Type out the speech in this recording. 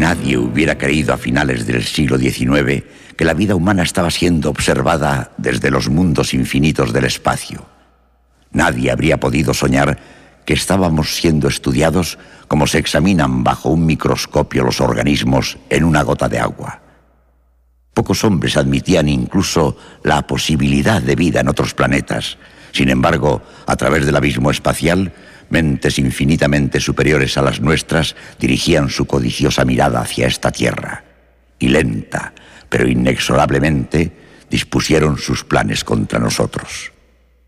Nadie hubiera creído a finales del siglo XIX que la vida humana estaba siendo observada desde los mundos infinitos del espacio. Nadie habría podido soñar que estábamos siendo estudiados como se examinan bajo un microscopio los organismos en una gota de agua. Pocos hombres admitían incluso la posibilidad de vida en otros planetas. Sin embargo, a través del abismo espacial, mentes infinitamente superiores a las nuestras dirigían su codiciosa mirada hacia esta Tierra. Y lenta, pero inexorablemente, dispusieron sus planes contra nosotros.